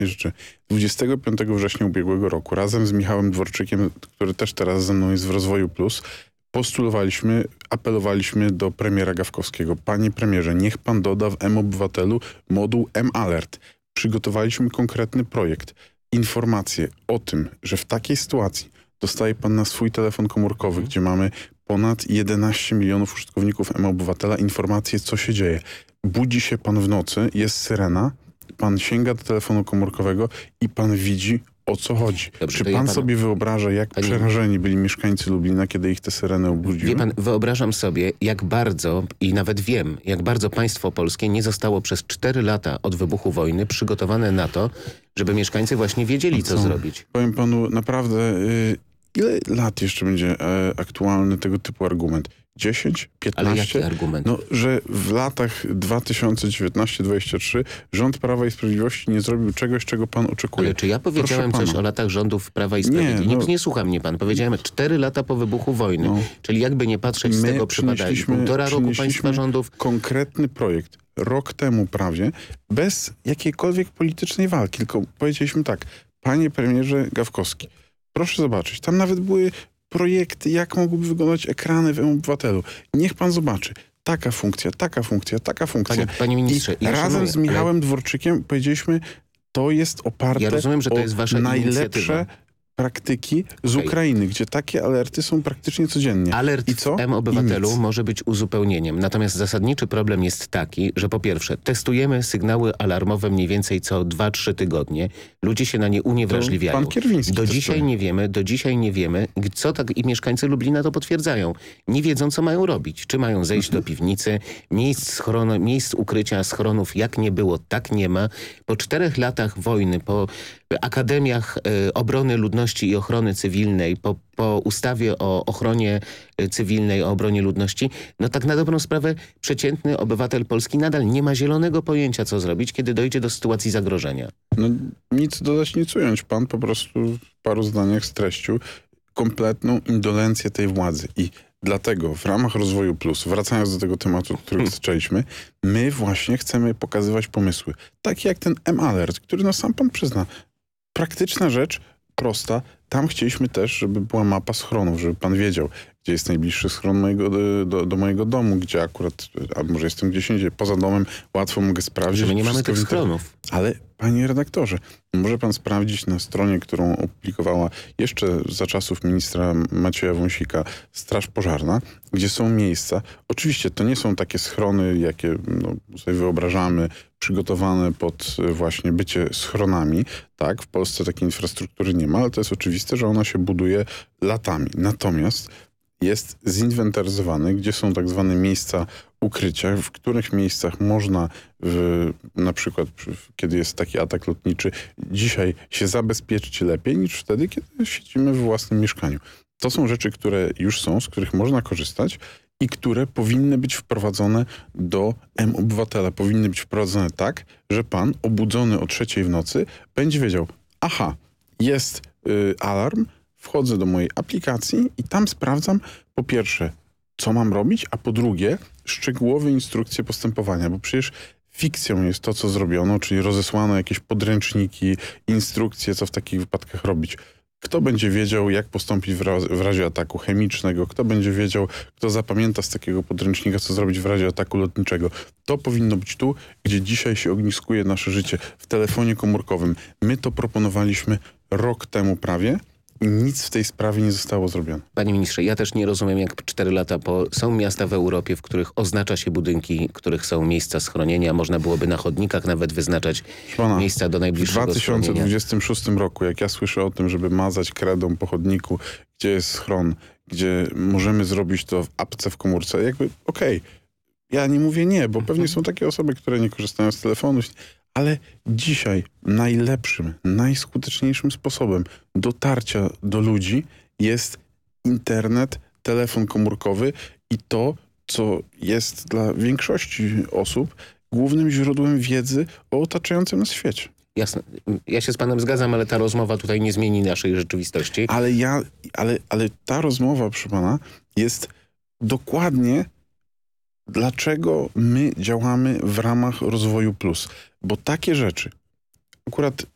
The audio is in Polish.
pięknej rzeczy. 25 września ubiegłego roku razem z Michałem Dworczykiem, który też teraz ze mną jest w Rozwoju Plus, postulowaliśmy, apelowaliśmy do premiera Gawkowskiego. Panie premierze, niech pan doda w mObywatelu moduł mAlert. Przygotowaliśmy konkretny projekt. Informacje o tym, że w takiej sytuacji dostaje pan na swój telefon komórkowy, gdzie mamy ponad 11 milionów użytkowników mObywatela, informacje, co się dzieje. Budzi się pan w nocy, jest syrena, pan sięga do telefonu komórkowego i pan widzi, o co chodzi. Dobrze, Czy pan sobie wyobraża, jak przerażeni byli mieszkańcy Lublina, kiedy ich te syreny obudziły? Wie pan, wyobrażam sobie, jak bardzo i nawet wiem, jak bardzo państwo polskie nie zostało przez 4 lata od wybuchu wojny przygotowane na to, żeby mieszkańcy właśnie wiedzieli, co zrobić. Powiem panu, naprawdę, ile lat jeszcze będzie aktualny tego typu argument? 10? 15? Ale jaki argument? No, że w latach 2019-2023 rząd Prawa i Sprawiedliwości nie zrobił czegoś, czego pan oczekuje. Ale czy ja powiedziałem coś o latach rządów Prawa i Sprawiedliwości? Nie słucha mnie pan. Powiedziałem 4 lata po wybuchu wojny. Czyli jakby nie patrzeć, z tego przypada 1,5 roku państwa rządów. Konkretny projekt. Rok temu prawie, bez jakiejkolwiek politycznej walki. Tylko powiedzieliśmy tak, panie premierze Gawkowski, proszę zobaczyć, tam nawet były projekty, jak mogłyby wyglądać ekrany w mObywatelu. Niech pan zobaczy. Taka funkcja, taka funkcja, taka funkcja. Panie ministrze, I razem z Michałem Dworczykiem powiedzieliśmy, to jest oparte rozumiem, że to jest wasza najlepsze praktyki z Ukrainy, gdzie takie alerty są praktycznie codziennie. Alert w mObywatelu może być uzupełnieniem. Natomiast zasadniczy problem jest taki, że po pierwsze testujemy sygnały alarmowe mniej więcej co 2-3 tygodnie. Ludzie się na nie uniewrażliwiają. Pan Kierwiński do dzisiaj nie wiemy, co tak i mieszkańcy Lublina to potwierdzają. Nie wiedzą, co mają robić. Czy mają zejść do piwnicy, miejsc ukrycia, schronów jak nie było, tak nie ma. Po 4 latach wojny, po akademiach obrony ludności i ochrony cywilnej, po ustawie o ochronie cywilnej, o obronie ludności, no tak na dobrą sprawę przeciętny obywatel polski nadal nie ma zielonego pojęcia, co zrobić, kiedy dojdzie do sytuacji zagrożenia. No nic dodać, nic ująć. Pan po prostu w paru zdaniach streścił kompletną indolencję tej władzy. I dlatego w ramach Rozwoju Plus, wracając do tego tematu, który zaczęliśmy, my właśnie chcemy pokazywać pomysły. Takie jak ten mAlert, który no sam pan przyzna. Praktyczna rzecz, prosta. Tam chcieliśmy też, żeby była mapa schronów, żeby pan wiedział, gdzie jest najbliższy schron do mojego domu, gdzie akurat, a może jestem gdzieś indziej, poza domem, łatwo mogę sprawdzić. My nie mamy tych schronów. Ale panie redaktorze, może pan sprawdzić na stronie, którą opublikowała jeszcze za czasów ministra Macieja Wąsika Straż Pożarna, gdzie są miejsca. Oczywiście to nie są takie schrony, jakie sobie wyobrażamy, przygotowane pod właśnie bycie schronami. Tak, w Polsce takiej infrastruktury nie ma, ale to jest oczywiste, że ona się buduje latami. Natomiast jest zinwentaryzowany, gdzie są tak zwane miejsca ukrycia, w których miejscach można na przykład, kiedy jest taki atak lotniczy, dzisiaj się zabezpieczyć lepiej niż wtedy, kiedy siedzimy w własnym mieszkaniu. To są rzeczy, które już są, z których można korzystać i które powinny być wprowadzone do mObywatela. Powinny być wprowadzone tak, że pan obudzony o 3:00 w nocy będzie wiedział, aha, jest alarm, wchodzę do mojej aplikacji i tam sprawdzam po pierwsze, co mam robić, a po drugie szczegółowe instrukcje postępowania, bo przecież fikcją jest to, co zrobiono, czyli rozesłano jakieś podręczniki, instrukcje, co w takich wypadkach robić. Kto będzie wiedział, jak postąpić w razie ataku chemicznego? Kto będzie wiedział, kto zapamięta z takiego podręcznika, co zrobić w razie ataku lotniczego? To powinno być tu, gdzie dzisiaj się ogniskuje nasze życie, w telefonie komórkowym. My to proponowaliśmy rok temu prawie i nic w tej sprawie nie zostało zrobione. Panie ministrze, ja też nie rozumiem, jak 4 lata są miasta w Europie, w których oznacza się budynki, w których są miejsca schronienia. Można byłoby na chodnikach nawet wyznaczać miejsca do najbliższego schronienia. W 2026 roku, jak ja słyszę o tym, żeby mazać kredą po chodniku, gdzie jest schron, gdzie możemy zrobić to w apce w komórce, jakby okej. Ja nie mówię nie, bo pewnie są takie osoby, które nie korzystają z telefonu, ale dzisiaj najlepszym, najskuteczniejszym sposobem dotarcia do ludzi jest internet, telefon komórkowy i to, co jest dla większości osób głównym źródłem wiedzy o otaczającym nas świecie. Jasne. Ja się z panem zgadzam, ale ta rozmowa tutaj nie zmieni naszej rzeczywistości. Ale ta rozmowa, proszę pana, jest dokładnie dlaczego my działamy w ramach Rozwoju Plus. Bo takie rzeczy, akurat